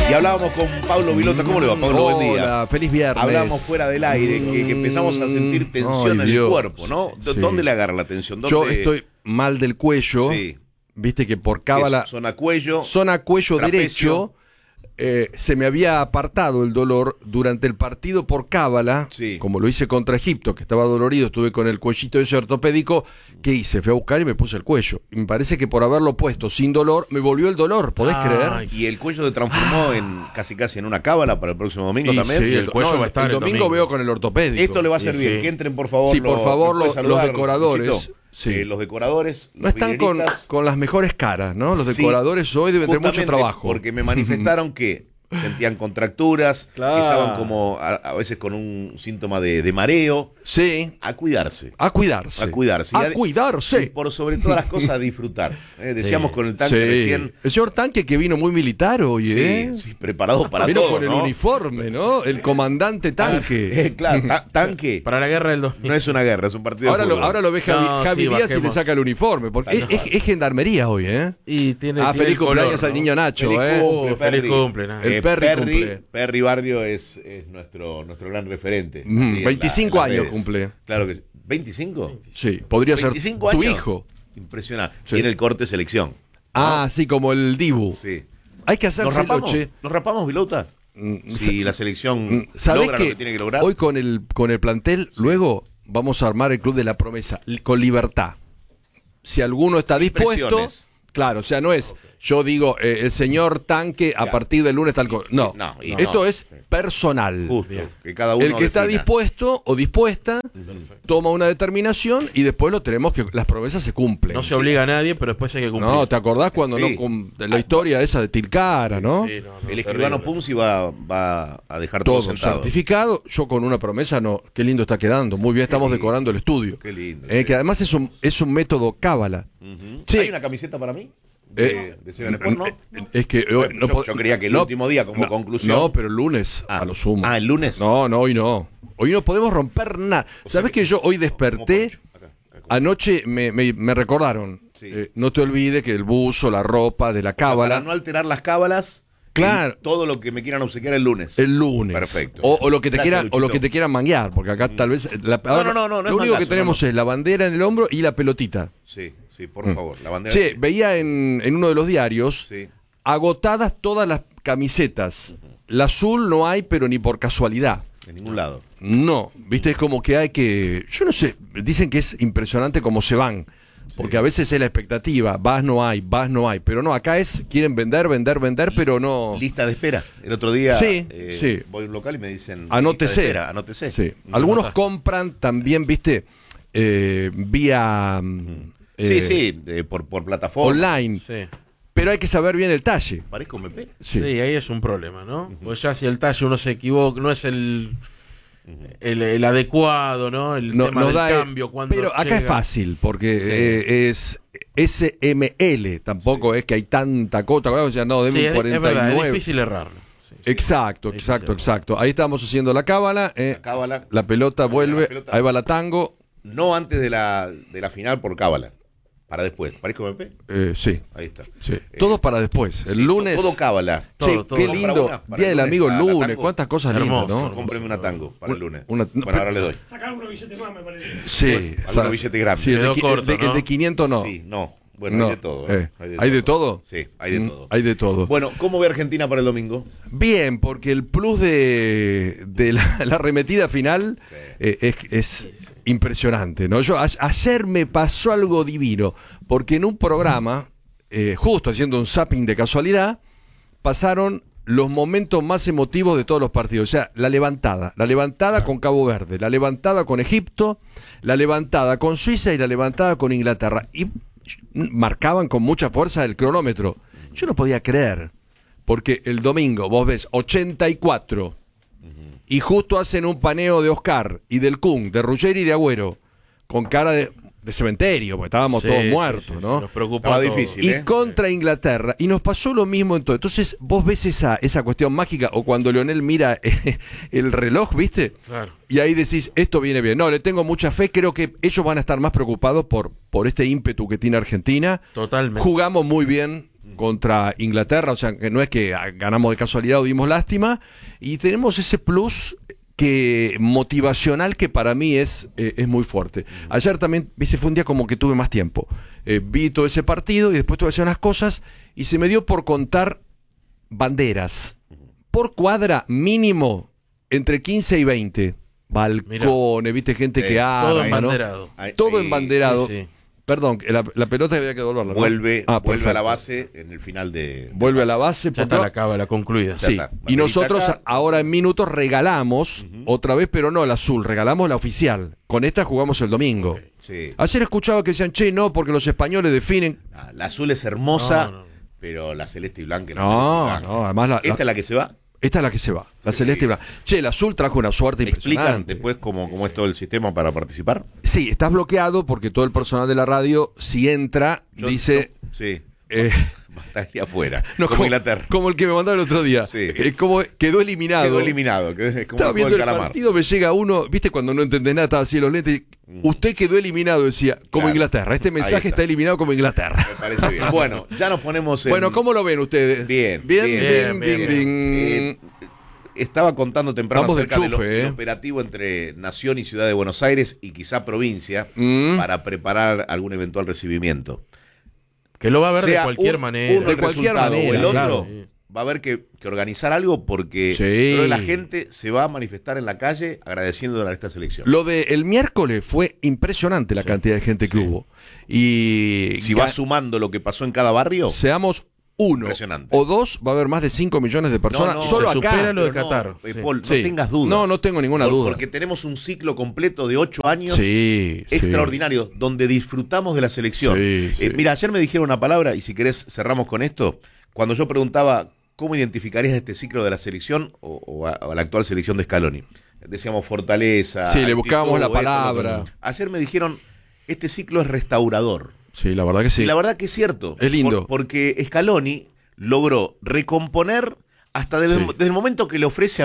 Y hablábamos con Pablo Vilota. ¿Cómo le va, Pablo? Buen día. Hola, feliz viernes. Hablábamos fuera del aire, que empezamos a sentir tensión en el cuerpo, ¿no? Sí. ¿Dónde le agarra la tensión? Yo estoy mal del cuello. Sí. Viste que por cábala. Zona cuello. Zona cuello trapecio. derecho. Se me había apartado el dolor durante el partido por cábala, Sí. como lo hice contra Egipto, que estaba dolorido, estuve con el cuellito ese ortopédico. ¿Qué hice? Fui a buscar y me puse el cuello. Y me parece que por haberlo puesto sin dolor, me volvió el dolor, ¿podés creer? Y el cuello se transformó en casi en una cábala para el próximo domingo Y también. sí, Y el cuello va a estar el domingo veo con el ortopédico. Esto le va a hacer bien. sí. Que entren, por favor. Sí, por favor, ¿me puede los saludar, decoradores. Luchito? Sí. Los decoradores. No los están con vidrieristas. las mejores caras, ¿no? Los Sí, decoradores hoy deben tener mucho justamente trabajo. Porque me manifestaron que sentían contracturas, Claro. estaban como a veces con un síntoma de mareo. Sí, A cuidarse. a cuidarse. A cuidarse. A Y cuidarse. por sobre todas las cosas, a disfrutar. Decíamos con el tanque Sí. recién. El señor Tanque que vino muy militar hoy, Sí, sí, preparado para Vino todo, con el ¿no? uniforme, ¿no? El comandante Tanque. Claro, tanque. Para la guerra del 2000. No es una guerra, es un partido de fútbol. Ahora lo ve Javi, No, Javi sí, Díaz y le bajemos. saca el uniforme. Porque es gendarmería hoy, ¿eh? Y tiene Feliz el color, cumpleaños al ¿no? niño Nacho, Feliz ¿eh? cumple, Feliz Perry. cumple, ¿no? El Perry cumple. Perry Barrio es nuestro gran referente. Mm, Así en 25 en las años redes. cumple. Claro que sí. ¿25? Sí, podría ser 25 tu años. hijo. Impresionante. Sí. Tiene el corte selección. Sí, como el Dibu. Sí. Hay que hacerse ¿Nos rapamos, Vilota? Si la selección ¿Sabés logra lo que tiene que lograr. hoy con el plantel, luego vamos a armar el Club de la Promesa con libertad? Si alguno está Sin dispuesto, presiones. claro, o sea, no es yo digo el señor Tanque a Claro. partir del lunes tal cosa. No, No, y esto no. es personal. Justo, que cada uno El que está defina. dispuesto o dispuesta toma una determinación y después lo tenemos que las promesas se cumplen. No se obliga a nadie, pero después hay que cumplir. No, ¿te acordás cuando Sí. de la historia esa de Tilcara, no? Sí, no, El escribano terrible. Punzi va a dejar todo Todo sentado. certificado, yo con una promesa, no, qué lindo está quedando, muy bien, estamos lindo. decorando el estudio. Qué lindo. Que además es un método cábala. Ujú. Sí. ¿Hay una camiseta para mí? De Seven Sport, ¿no? Es que Bueno, yo creía que el último día como conclusión. No, pero el lunes, a lo sumo. ¿El lunes? No, hoy no. Hoy no podemos romper nada. ¿Sabés que yo hoy desperté? Acá. Anoche me recordaron. Sí. No te olvides que el buzo, la ropa de la cábala. Para no alterar las cábalas. Claro. Todo lo que me quieran obsequiar el lunes. El lunes. Perfecto. O lo que te Gracias, quieran, o lo Luchito. que te quieran manguear, porque acá tal vez No es lo único mangazo, que tenemos no. es la bandera en el hombro y la pelotita. Sí, por favor. La bandera. Che, veía en uno de los diarios Sí. agotadas todas las camisetas. La azul no hay, pero ni por casualidad. De ningún lado. No, viste, es como que hay que... Yo no sé, dicen que es impresionante cómo se van. Porque a veces es la expectativa, vas no hay, pero no, acá quieren vender, pero no... Lista de espera. El otro día Sí. voy a un local y me dicen. Anótese. lista de espera, anótese. Sí. Algunos compran también, viste, vía... por plataforma. online, Sí. pero hay que saber bien el talle. Parezco MP. Sí. ahí es un problema, ¿no? Pues ya si el tallo uno se equivoca, no es el adecuado, ¿no? El tema Nos del da, cambio. Cuando pero acá es llega. fácil, porque Sí. es SML, tampoco es que hay tanta cota, o sea, no, deme Sí, un es 49. verdad, es difícil errarlo. Sí. Exacto. Ahí estamos haciendo la cábala, La cábala. la pelota vuelve, La pelota. ahí va la tango, No antes de la final por cábala. Para después. ¿Parezco MP? sí. Ahí está. Todo para después, el Sí, lunes. Todo cábala. Che, todo. qué Compra lindo, una para Día el del Amigo lunes, el la lunes, tango. cuántas cosas lindas, Hermoso. ¿no? Cómpreme una tango para el lunes. no, Bueno, ahora le doy. Sacar unos billetes más, me parece. Sí, Algunos billetes grandes. Sí, Quedó corto, el ¿no? de 500 no. Sí, no. Bueno, No. hay de todo. ¿Hay de todo? Sí, hay de todo. Hay de todo. Bueno, ¿cómo ve Argentina para el domingo? Bien, porque el plus de la arremetida final es impresionante, ¿no? Ayer me pasó algo divino, porque en un programa, justo haciendo un zapping de casualidad, pasaron los momentos más emotivos de todos los partidos. O sea, la levantada con Cabo Verde, la levantada con Egipto, la levantada con Suiza y la levantada con Inglaterra. Y marcaban con mucha fuerza el cronómetro. Yo no podía creer, porque el domingo vos ves 84 y justo hacen un paneo de Oscar y del Kun, de Ruggeri y de Agüero, con cara de cementerio, porque estábamos Sí, todos sí, muertos, sí, ¿no? Nos preocupa Estaba todo. difícil. Y contra Inglaterra, y nos pasó lo mismo en todo. Entonces, vos ves esa cuestión mágica, o cuando Leonel mira el reloj, ¿viste? Claro. Y ahí decís, esto viene bien. No, le tengo mucha fe, creo que ellos van a estar más preocupados por este ímpetu que tiene Argentina. Totalmente. Jugamos muy bien, contra Inglaterra, o sea, que no es que ganamos de casualidad o dimos lástima, y tenemos ese plus motivacional que para mí es muy fuerte. Ayer también, viste, fue un día como que tuve más tiempo. Vi todo ese partido y después tuve que hacer unas cosas y se me dio por contar banderas. Por cuadra mínimo entre 15 y 20. Balcones, viste, gente que arma, todo ¿no? embanderado. Todo embanderado. Sí. Perdón, la pelota había que devolverla, ¿no? Vuelve a perfecto. la base en el final de Vuelve a la base. Ya está la cábala concluida. Sí, está. y Banderita nosotros acá. ahora en minutos regalamos otra vez, pero no el azul, regalamos la oficial. Con esta jugamos el domingo. Sí. Ayer escuchaba que decían, che, no, porque los españoles definen. Ah, la azul es hermosa, No. pero la celeste y blanca. No, además ¿Esta es la que se va? esta es la que se va, la celeste y blanca. Che, el azul trajo una suerte ¿Me explican impresionante. después cómo es todo el sistema para participar? Sí, estás bloqueado porque todo el personal de la radio, si entra, dice... Sí. eh, Va a estar ahí afuera. no, como Inglaterra. Como el que me mandaron el otro día. Sí. Como quedó eliminado. Quedó eliminado. Es como Estaba el viendo juego el del calamar. partido, me llega uno, viste cuando no entendés nada, estaba así en los lentes, usted quedó eliminado, decía, como Claro. Inglaterra. Este mensaje está eliminado como Inglaterra. Me parece bien. Bueno, ya nos ponemos en... Bueno, ¿cómo lo ven ustedes? Bien, Bien, bien, bien, bien. Estaba contando temprano Vamos de acerca enchufe, del operativo entre Nación y Ciudad de Buenos Aires y quizá provincia para preparar algún eventual recibimiento. Que lo va a ver de Sea cualquier uno manera. el De cualquier resultado manera, o el otro, claro. va a haber que organizar algo porque Sí. creo que la gente se va a manifestar en la calle agradeciendo a esta selección. Lo del miércoles fue impresionante la cantidad de gente que hubo. Y Si vas sumando lo que pasó en cada barrio, seamos uno Impresionante. o dos, va a haber más de 5 millones de personas No, no, solo se acá. supera lo de pero Qatar. Sí. Paul, no Sí. tengas dudas. No tengo ninguna duda. Porque tenemos un ciclo completo de 8 años Sí, sí. extraordinario, donde disfrutamos de la selección. Sí, sí. Mira, ayer me dijeron una palabra, y si querés cerramos con esto. Cuando yo preguntaba cómo identificarías este ciclo de la selección o a la actual selección de Scaloni, decíamos fortaleza. Sí, le actitud, buscábamos la esto, lo palabra. otro. Ayer me dijeron, este ciclo es restaurador. Sí, la verdad que sí. Y la verdad que es cierto. Es lindo. Porque Scaloni logró recomponer hasta desde el momento que le ofrece a